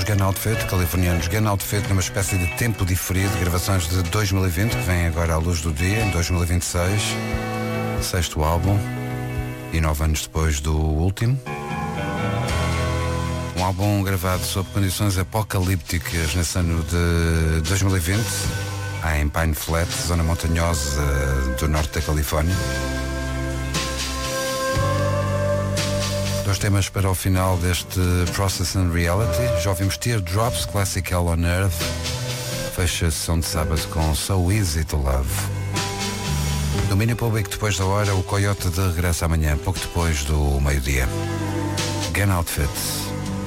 Gun Outfit, californianos Gun Outfit, numa espécie de tempo diferido, gravações de 2020, que vêm agora à luz do dia, em 2026, sexto álbum, e 9 anos depois do último. Um álbum gravado sob condições apocalípticas nesse ano de 2020, em Pine Flat, zona montanhosa do norte da Califórnia. Dois temas para o final deste Process and Reality. Já ouvimos Teardrops, Classic Hell on Earth. Fecha a sessão de sábado com So Easy to Love. Domínio público depois da hora, o Coyote de regresso amanhã, pouco depois do meio-dia. Gun Outfit.